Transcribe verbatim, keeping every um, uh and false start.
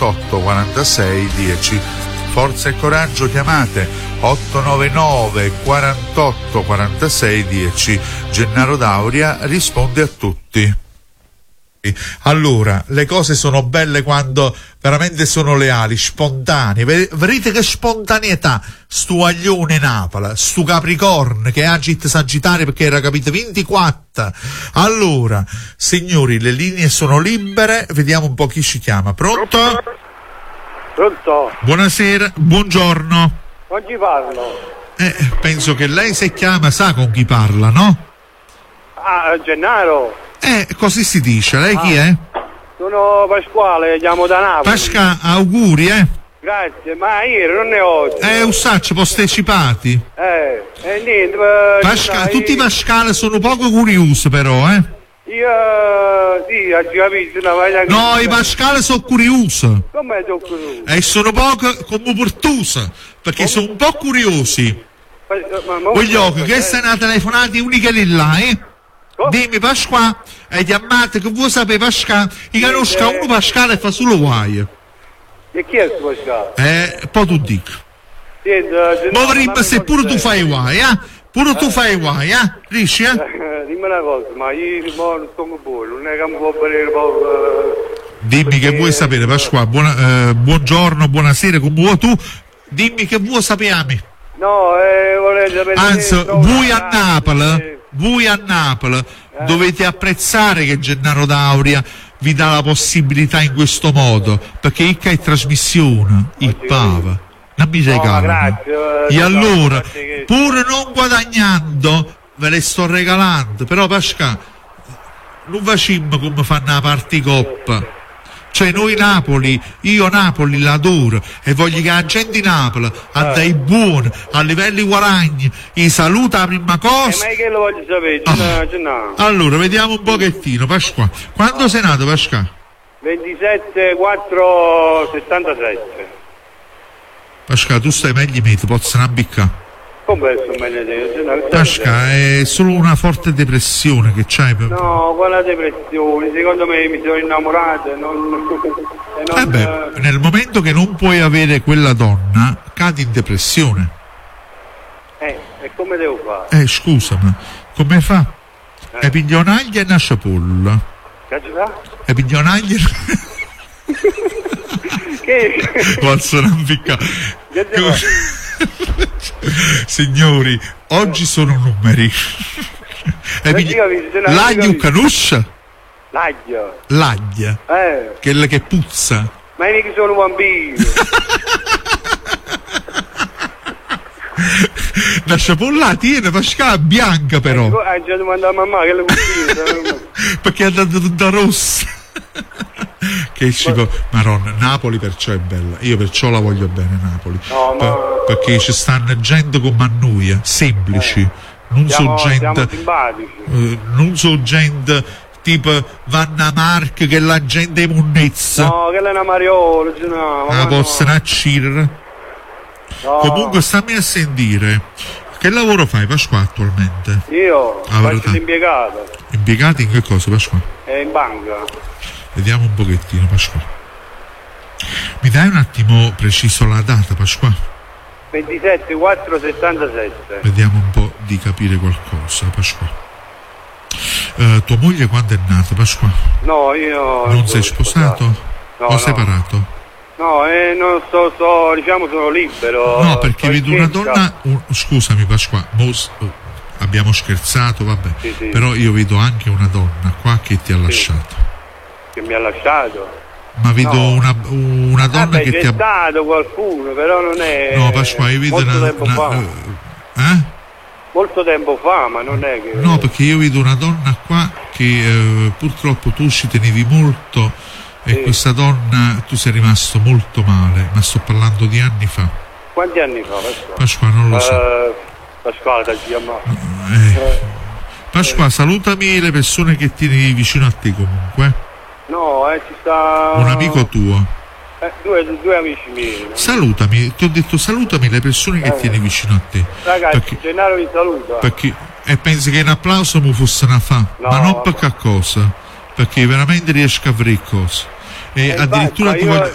quarantotto quarantasei dieci. Forza e coraggio, chiamate otto nove nove quarantotto quarantasei dieci. Gennaro D'Auria risponde a tutti. Allora, le cose sono belle quando veramente sono leali, spontanee. Vedete che spontaneità stu aglione Napoli, stu Capricorno che agit Sagittario perché era capito ventiquattro. Allora, signori, le linee sono libere, vediamo un po' chi ci chiama. Pronto? Pronto? Buonasera, buongiorno. Con chi parlo? Eh, penso che lei se chiama sa con chi parla, no? Ah, Gennaro. Eh, così si dice. Lei chi ah, è? Sono Pasquale, chiamo da Napoli. Pasca, auguri, eh? Grazie, ma ieri non ne ho. Eh, usacci postecipati. Eh, e niente. Ma, Pasca, sai, tutti i Pascale sono poco curiosi però, eh? Io, sì, ho capito, una voglia che... No, i Pascale sono curiosi. Come sono curioso? E sono poco come portusi, perché sono un po' curiosi. Ma, ma, ma, Voglio ma, che questa è una telefonata unica lì là, eh? Dimmi Pasqua, e chiamate che vuoi sapere Pasqua, io conosco uno Pasquale e fa solo guai. E chi è questo Pasquale? Eh, poi tu dico. Senta, ma prima se pure tu fai guai, eh? Pure tu fai guai, eh? Riesci, eh? Dimmi una cosa, ma io non sto buono, non è che mi può venire proprio... Dimmi che vuoi sapere Pasqua, buona, eh, buongiorno, buonasera, come vuoi tu, dimmi che vuoi sapere. No, eh, vorrei sapere... Anzi, voi a Napoli... Voi a Napoli eh. dovete apprezzare che Gennaro D'Auria vi dà la possibilità in questo modo, perché il che è trasmissione, il pava, non mi regala. No, e no, allora, che... pur non guadagnando, ve le sto regalando, però Pasqua, non facciamo come fanno la particoppa. Cioè noi Napoli, io Napoli l'adoro e voglio che la gente di Napoli a dei buoni, a livelli guadagni, i saluta la prima cosa. Eh, ma che lo voglio sapere? Ah. No. Allora, vediamo un pochettino, Pasqua. Quando ah. sei nato, Pasqua? ventisette quattro settantasette. Pasqua, tu stai meglio di me, ti possono abbiccare. Come sono meglio di te? Pasqua, è solo una forte depressione che c'hai. Per... No, quella depressione, secondo me mi sono innamorato e non... E non eh beh, nel momento che non puoi avere quella donna, cadi in depressione. Eh, e come devo fare? Eh, scusami, come fa? Eh. E piglio un'aglia e una ciapolla. Che ci fa? E piglio un'aglia e... Che? Posso non piccare. Signori, oggi sono numeri. L'aglio canuscia? L'aglio. L'aglio. Eh. Quella che puzza. Ma io che sono un bambino. La ciapolla tiene Pasqua bianca però. Hai già domandato a mamma che la cucina. Perché è andata tutta rossa. Che ci ma... Maronna, Napoli perciò è bella, io perciò la voglio bene Napoli. No, ma... per, perché ci stanno gente come a noi, semplici, eh. non siamo, so gente eh, non so gente tipo Vanna Mark che la gente è munnezza. No, che è una Mariolo, no, la possono no. accirere. No. Comunque stammi a sentire. Che lavoro fai Pasqua attualmente? Io ah, faccio l'impiegato. Impiegato in che cosa Pasqua? È in banca. Vediamo un pochettino Pasqua. Mi dai un attimo preciso la data Pasqua? ventisette quattro settantasette. Vediamo un po' di capire qualcosa Pasqua. Uh, tua moglie quando è nata Pasqua? No, io... Non sei sposato? No, o no. separato? No, eh, non sto, sto, diciamo sono libero. No, perché vedo una donna... Uh, scusami Pasqua, mos, uh, abbiamo scherzato, vabbè. Sì, sì. Però io vedo anche una donna qua che ti ha sì. lasciato. Che mi ha lasciato? Ma vedo no. una, una donna Vabbè, che c'è ti ha... stato qualcuno, però non è... No, Pasqua, io vedo molto una... tempo una fa. uh, eh? Molto tempo fa, ma non è che... No, perché io vedo una donna qua che eh, purtroppo tu ci tenevi molto e sì. questa donna tu sei rimasto molto male, ma sto parlando di anni fa. Quanti anni fa, Pasqua? Pasqua, non lo so. Uh, Pasqua, ti chiama. Eh. Pasqua, salutami le persone che tieni vicino a te comunque. No, eh, ci sta... Un amico tuo. Eh, due, due amici miei. No? Salutami, ti ho detto salutami le persone che eh. tieni vicino a te. Ragazzi, perché, Gennaro vi saluta. Perché, e pensi che un applauso mi fosse una fa, no, ma non per che cosa, perché veramente riesco a fare cose. E eh, addirittura ti voglio...